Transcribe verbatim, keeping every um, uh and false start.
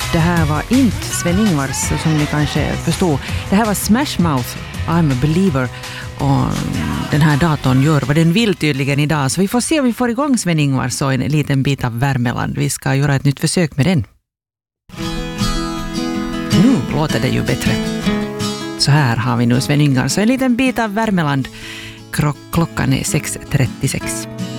det här var inte Sven-Ingvars som ni kanske förstod. Det här var Smash Mouth, I'm a Believer. Och den här datorn gör vad den vill tydligen idag. Så vi får se om vi får igång Sven-Ingvars och en liten bit av Värmeland. Vi ska göra ett nytt försök med den. Nu låter det ju bättre. Så här har vi nu Sven-Ingvars och en liten bit av Värmeland. Klockan är sex trettiosex.